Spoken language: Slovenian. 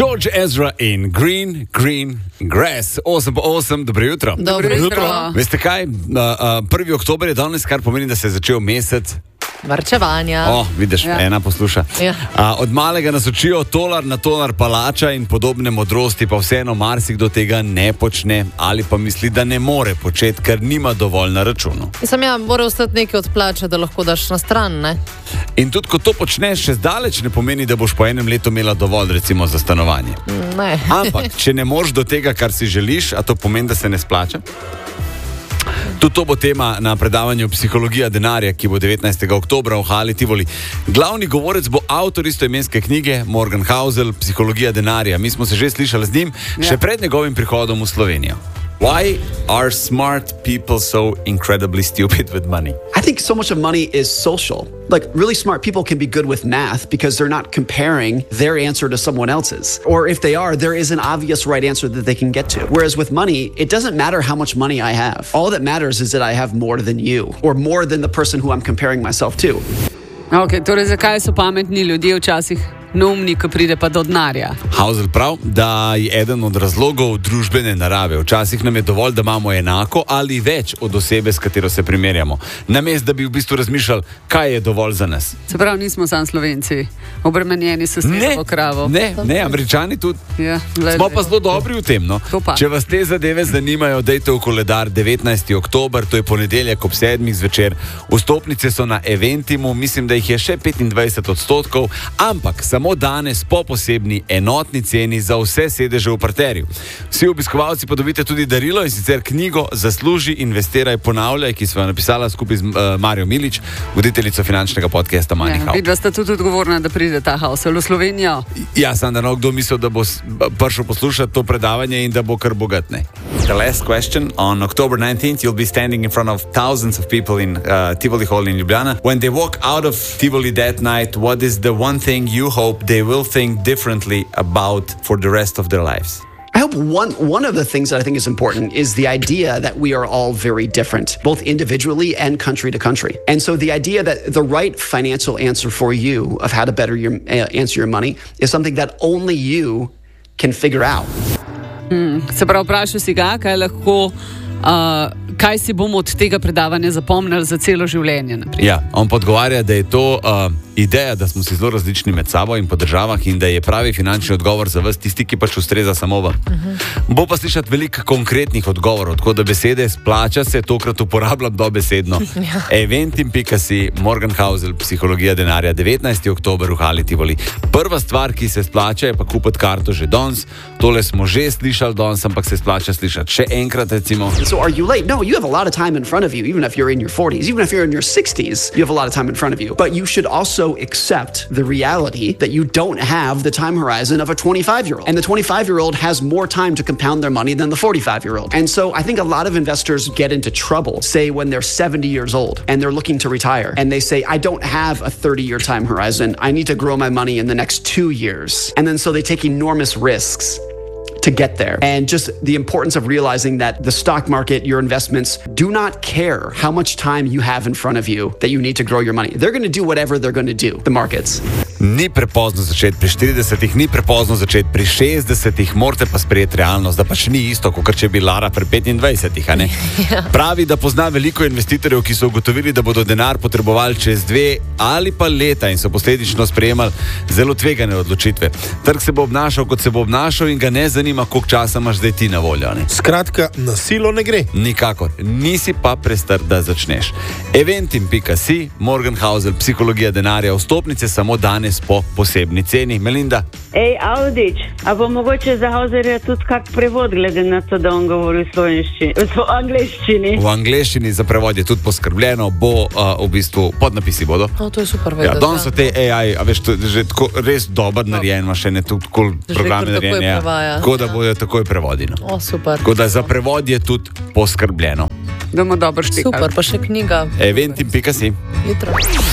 George Ezra in Green Grass. 8:08, dobro jutro. Dobro jutro. Veste kaj? 1. oktober je danes, kar pomeni, da se je začel mesec varčevanja. Vidiš, ena posluša. Ja. Od malega nas učijo tolar na tolar palača in podobne modrosti, pa vseeno marsikdo tega ne počne ali pa misli, da ne more početi, ker nima dovolj na računu. Mora ostati nekaj od plače, da lahko daš na stran, ne? In tudi, ko to počneš, še zdaleč ne pomeni, da boš po enem letu imela dovolj, recimo, za stanovanje. Ne. Ampak, če ne moreš do tega, kar si želiš, a to pomeni, da se ne splača? Tudi to bo tema na predavanju Psihologija denarja, ki bo 19. oktobra v Hali Tivoli. Glavni govorec bo avtor istoimenske knjige Morgan Housel, Psihologija denarja. Mi smo se že slišali z njim, še pred njegovim prihodom v Slovenijo. Why are smart people so incredibly stupid with money? I think so much of money is social. Like, really smart people can be good with math because they're not comparing their answer to someone else's. Or if they are, there is an obvious right answer that they can get to. Whereas with money, it doesn't matter how much money I have. All that matters is that I have more than you, or more than the person who I'm comparing myself to. Okay, torej zakaj so pametni ljudje včasih neumni, ko pride pa do denarja? Housel prav, da je eden od razlogov družbene narave. Včasih nam je dovolj, da imamo enako ali več od osebe, s katero se primerjamo. Namesto, da bi v bistvu razmišljali, kaj je dovolj za nas. Se pravi, nismo samo Slovenci, obremenjeni s slepo kravo. Ne, Američani tudi. Ja, smo pa zelo dobri v tem. No? Če vas te zadeve zanimajo, dajte v koledar 19. oktober, to je ponedeljek ob 7. zvečer. Vstopnice so na Eventimu, mislim, da jih je še 25%, ampak samo danes po posebni enotni ceni za vse sedeže v parterju. Vsi obiskovalci pa dobite tudi darilo, in sicer knjigo Zasluži, investiraj, ponavljaj, ki sva napisala skupaj z Marijo Milič, voditeljico finančnega podcasta Money How. Vidva sta tudi odgovorna, da pride ta Housel v Slovenijo. Ja, sem da kdo mislil, da bo prišel poslušati to predavanje in da bo kar bogat, ne? The last question. On October 19th, you'll be standing in front of thousands of people in Tivoli Hall in Ljubljana. When they walk out of Tivoli that night, what is the one thing you hope they will think differently about for the rest of their lives? I hope one of the things that I think is important is the idea that we are all very different, both individually and country to country. And so the idea that the right financial answer for you of how to better answer your money is something that only you can figure out. Se pravi, vprašal si ga, kaj si bomo od tega predavanja zapomnili za celo življenje. Naprej. Ja, on podgovarja, da je to ideja, da smo si zelo različni med sabo in po državah in da je pravi finančni odgovor za vas tisti, ki pač ustreza samo vam. Bo pa slišati veliko konkretnih odgovorov, tako da besede splača se tokrat uporabljam dobesedno. Eventim.si, Morgan Housel, Psihologija denarja, 19. oktober v Hali Tivoli. Prva stvar, ki se splača, je pa kupiti karto že danes. Tole smo že slišali danes, ampak se splača slišati še enkrat, recimo. So are you late? No, you have a lot of time in front of you, even if you're in your 40s, even if you're in your 60s, you have a lot of time in front of you. But you should also accept the reality that you don't have the time horizon of a 25-year-old. And the 25-year-old has more time to compound their money than the 45-year-old. And so I think a lot of investors get into trouble, say when they're 70 years old and they're looking to retire. And they say, I don't have a 30-year time horizon. I need to grow my money in the next 2 years. And then so they take enormous risks to get there. And just the importance of realizing that the stock market, your investments, do not care how much time you have in front of you that you need to grow your money. They're going to do whatever they're going to do, the markets. Ni prepozno začeti pri 40-ih, ni prepozno začeti pri 60-ih, morate pa sprejeti realnost, da pač ni isto, kot če bi Lara pri 25-ih, a ne? Pravi, da pozna veliko investitorjev, ki so ugotovili, da bodo denar potrebovali čez 2 ali pa leta in so posledično sprejemali zelo tvegane odločitve. Trg se bo obnašal, kot se bo obnašal in ga ne zanima, koliko časa imaš zdaj ti na voljo, ne? Skratka, na silo ne gre. Nikakor. Nisi pa prestar, da začneš. Eventim.si, Morgan Housel, Psihologija denarja, vstopnice samo danes po posebni ceni. Melinda? Audič, a bo mogoče za Hauserja tudi kak prevod, glede na to, da on govori v angleščini? V angleščini za prevod je tudi poskrbljeno, bo v bistvu podnapisi bodo. To je super vedeti. Ja, danes so te AI, a veš, to je že tako res dober narejen, imaš še ne tudi programe narejene. Tako da bojo takoj prevodi. No. Super. Tako da za prevod je tudi poskrbljeno. Da bomo dobro štekali. Super, pa še knjiga. Eventim.si. Jutro.